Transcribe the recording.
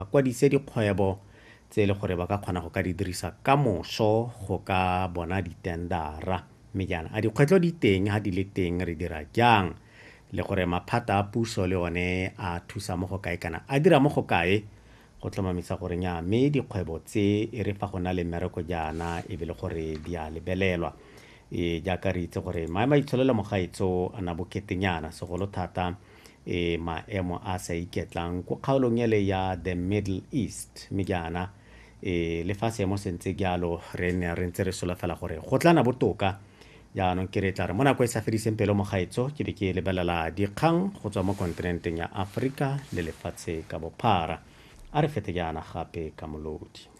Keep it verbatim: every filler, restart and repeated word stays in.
kwadise dikgwebo tse e le gore ba ka kgona go ka di dirisa ka moso go ka bona ditendara mme jaana a dikgwetlho di teng ha di le teng re dira jang le gore maphata a puso le one a thusa mo go kae kana a dira mo go kae go tlhomamisa gore nya mme dikgwebo tse e re fa go na le mmereko jaana e be le gore di a lebelelwa e jaaka re itse gore maemo a itsholelo mo gaetso a na boketenyana segolo thata e maemo a sa iketlang ko kgaolong ele ya the Middle East mme jaana e le fa seemo se ntse jalo re ne re ntse re solofela gore go tlana botoka jaanong ke re tla re mo nako e sa fediseng pelo mo gaetso ke be ke lebelela dikgang go tswa mo kontinenteng ya Aforika le lefatshe ka bophara a re fete jaana gape ka molodi